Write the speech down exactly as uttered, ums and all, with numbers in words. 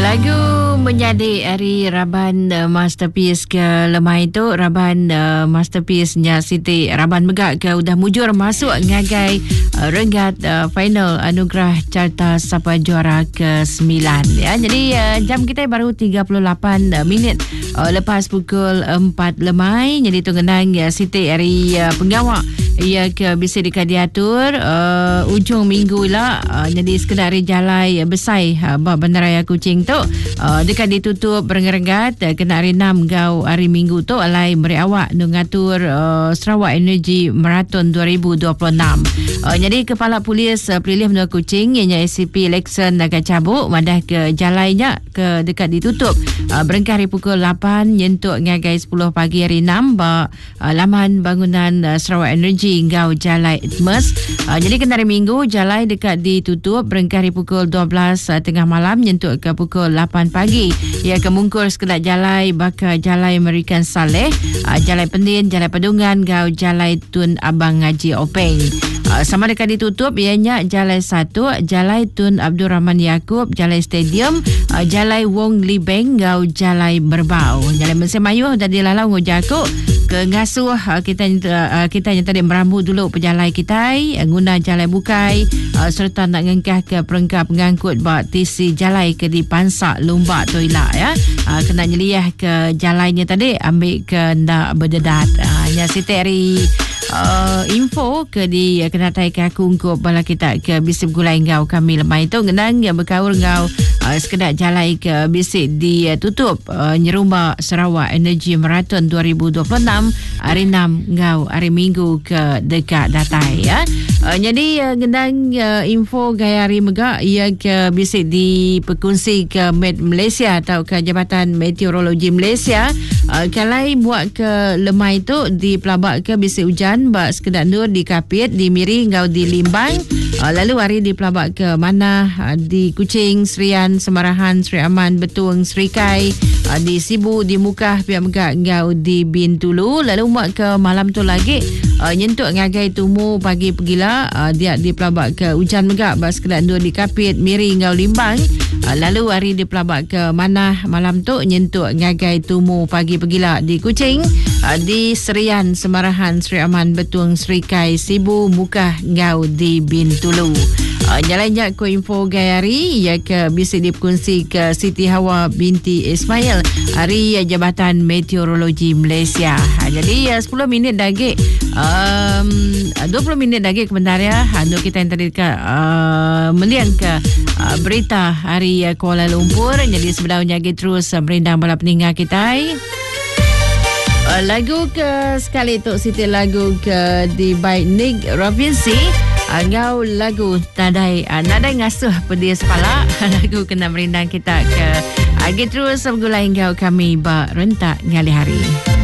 Lagu menjadi hari Raban uh, Masterpiece ke lemah itu Raban uh, Masterpiece-nya Siti Raban Megak ke udah mujur masuk ngagai uh, renggat uh, final anugerah carta siapa juara ke sembilan ya. Jadi uh, jam kita baru tiga puluh lapan uh, minit uh, lepas pukul empat lemai. Jadi tunggu-tunggu uh, Siti hari uh, penggawak ia ke bisa dikadiatur uh, ujung minggu lah uh, jadi sekedar jalai besai uh, bandaraya Kuching tu uh, dekat ditutup berenggat uh, kena hari enam gau hari minggu tu alai beri awak mengatur uh, Sarawak Energy Marathon dua ribu dua puluh enam. Uh, jadi Kepala Polis uh, Perlis Menua Kuching ianya A C P Lexon agak cabuk madah ke jalainya ke dekat ditutup uh, berengkat hari pukul lapan nyentuk ngagai sepuluh pagi hari enam ba uh, laman bangunan uh, Sarawak Energy Ngau Jalai Itmes. Uh, jadi kena hari minggu jalai dekat ditutup berengkat hari pukul dua belas uh, tengah malam nyentuk ke pukul lapan pagi. Ia kemungkur sekedar jalai baka jalai American Saleh, uh, jalai Pendin, jalai Pedungan, Ngau Jalai Tun Abang Ngaji Openg. Uh, sama dekat ditutup ianya Jalai satu, Jalai Tun Abdul Rahman Yaakob, Jalai Stadium, uh, Jalai Wong Libeng, Ngau Jalai Berbau. Jalai Mesin Mayuh dah dilalau ngojakuk ke ngasuh uh, kita uh, kita yang tadi merambu dulu pejalai kita uh, guna jalai bukai uh, serta nak ngengkah ke perengkap pengangkut bak tisi jalai ke di pansak lumba toilet ya. Uh, kena nyeliah ke jalainya tadi ambil ke ndak berdedat. Uh, nya siteri Uh, info ke di uh, kena tai ke aku untuk bala kita ke bisip gulai ngau kami lemah itu ngenang yang berkaur ngau uh, sekedar jalai ke bisip ditutup uh, nyerumba Sarawak Energy Marathon dua ribu dua puluh enam hari enam ngau hari minggu ke dekat datai ya. Uh, jadi uh, ngenang uh, info gaya hari megak ia ke bisip diperkongsi ke Met Malaysia atau ke Jabatan Meteorologi Malaysia uh, kalai buat ke lemah itu di pelabak ke bisip hujan bak sekedar nur di Kapit, di Miri, Ngau di Limbang. Uh, lalu hari di pelabak ke mana uh, di Kuching, Serian, Semarahan, Seri Aman, Betung, Serikai, uh, di Sibu, di Mukah, pihak Megak, Ngau di Bintulu. Lalu buat ke malam tu lagi uh, nyentuk ngagai tumu pagi pegila uh, dia di pelabak ke hujan Megak bak sekedar nur di Kapit, Miri, Ngau Limbang. Uh, lalu hari di pelabak ke mana malam tu nyentuk ngagai tumu pagi pegila di Kuching, uh, di Serian, Semarahan, Seri Aman, Betung, Serikai, Sibu, Mukah, Ngau di Bintulu. Uh, jalannya ko info gayari ia ke bisa dikongsi ke Siti Hawa binti Ismail hari uh, Jabatan Meteorologi Malaysia. Uh, jadi uh, sepuluh minit lagi um, dua puluh minit lagi kebentar ya. Untuk kita yang tadi ke uh, meliang ke uh, berita hari uh, Kuala Lumpur. Jadi sebenarnya lagi terus uh, merindang bala peninggal kita. Uh, lagu ke sekali tu Siti lagu ke di by Nick Robinson. Ngau lagu nadai uh, nadai ngasuh pedih sepala lagu kena merindang kita ke agi terus bergulai ngau kami ba rentak ngali hari.